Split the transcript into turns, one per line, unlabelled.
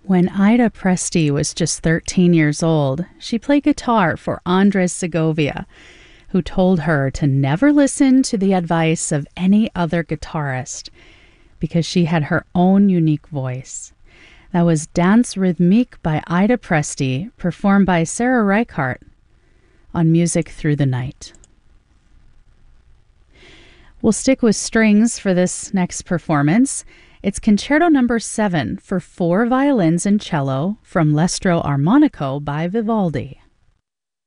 When Ida Presti was just 13 years old, she played guitar for Andres Segovia, who told her to never listen to the advice of any other guitarist because she had her own unique voice. That was Danse Rythmique by Ida Presti, performed by Sarah Reichardt on Music Through the Night. We'll stick with strings for this next performance. It's Concerto No. 7 for 4 violins and cello from L'Estro Armonico by Vivaldi.